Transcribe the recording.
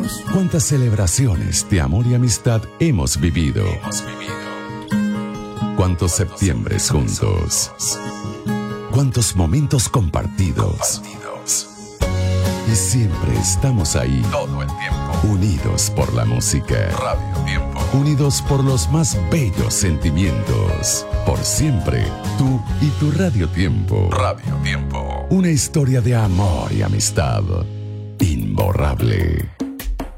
Cuántas celebraciones de amor y amistad hemos vivido. Cuántos septiembres juntos. Cuántos momentos compartidos. Y siempre estamos ahí. Todo el tiempo. Unidos por la música. Radio Tiempo. Unidos por los más bellos sentimientos. Por siempre, tú y tu Radio Tiempo. Radio Tiempo. Una historia de amor y amistad imborrable.